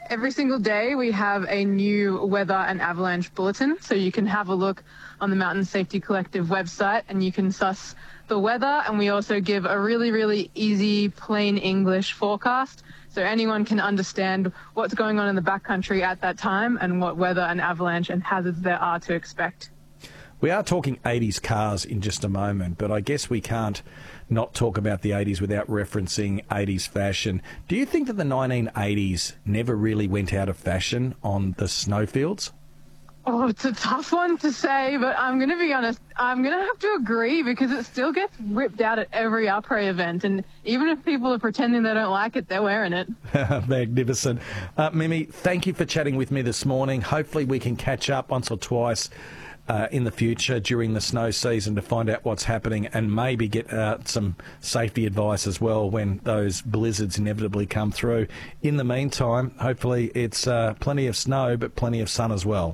Every single day we have a new weather and avalanche bulletin, so you can have a look on the Mountain Safety Collective website and you can suss the weather, and we also give a really, really easy, plain English forecast so anyone can understand what's going on in the backcountry at that time and what weather and avalanche and hazards there are to expect. We are talking 80s cars in just a moment, but I guess we can't not talk about the 80s without referencing 80s fashion. Do you think that the 1980s never really went out of fashion on the snowfields? Oh, it's a tough one to say, but I'm going to be honest. I'm going to have to agree because it still gets ripped out at every après event. And even if people are pretending they don't like it, they're wearing it. Magnificent. Mimi, thank you for chatting with me this morning. Hopefully we can catch up once or twice in the future during the snow season to find out what's happening and maybe get some safety advice as well when those blizzards inevitably come through. In the meantime, hopefully it's plenty of snow but plenty of sun as well.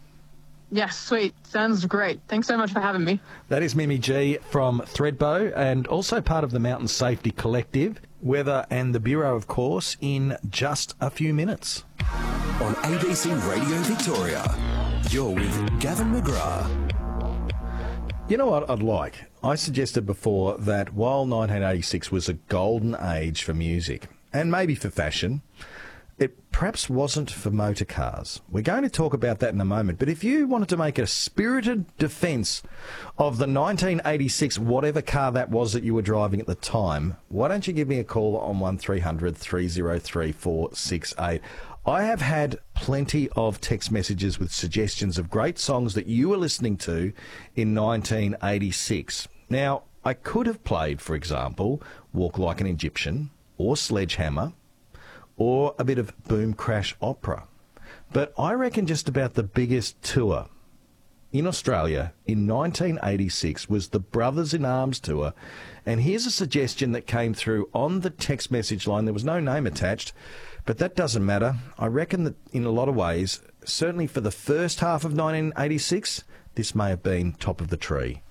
Yes, sweet. Sounds great. Thanks so much for having me. That is Mimi G from Thredbo and also part of the Mountain Safety Collective, Weather and the Bureau, of course, in just a few minutes. On ABC Radio Victoria, you're with Gavin McGrath. You know what I'd like? I suggested before that while 1986 was a golden age for music, and maybe for fashion, it perhaps wasn't for motor cars. We're going to talk about that in a moment, but if you wanted to make a spirited defence of the 1986 whatever car that was that you were driving at the time, why don't you give me a call on 1300 303 468. I have had plenty of text messages with suggestions of great songs that you were listening to in 1986. Now, I could have played, for example, Walk Like an Egyptian or Sledgehammer, or a bit of Boom Crash Opera. But I reckon just about the biggest tour in Australia in 1986 was the Brothers in Arms tour. And here's a suggestion that came through on the text message line. There was no name attached, but that doesn't matter. I reckon that in a lot of ways, certainly for the first half of 1986, this may have been top of the tree.